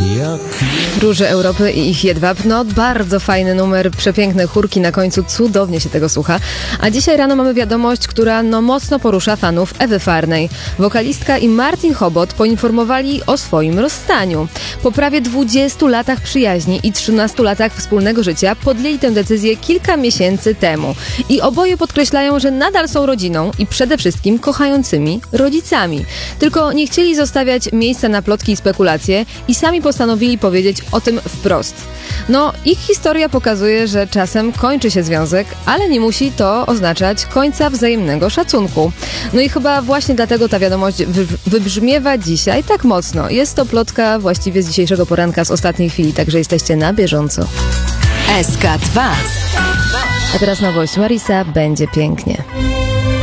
Róże Europy i ich jedwab, no bardzo fajny numer, przepiękne chórki na końcu, cudownie się tego słucha. A dzisiaj rano mamy wiadomość, która mocno porusza fanów Ewy Farnej. Wokalistka i Martin Chobot poinformowali o swoim rozstaniu. Po prawie 20 latach przyjaźni i 13 latach wspólnego życia podjęli tę decyzję kilka miesięcy temu. I oboje podkreślają, że nadal są rodziną i przede wszystkim kochającymi rodzicami. Tylko nie chcieli zostawiać miejsca na plotki i spekulacje i sami postanowili powiedzieć o tym wprost. Ich historia pokazuje, że czasem kończy się związek, ale nie musi to oznaczać końca wzajemnego szacunku. I chyba właśnie dlatego ta wiadomość wybrzmiewa dzisiaj tak mocno. Jest to plotka właściwie z dzisiejszego poranka, z ostatniej chwili, także jesteście na bieżąco. SK2. A teraz nowość. Marisa, będzie pięknie.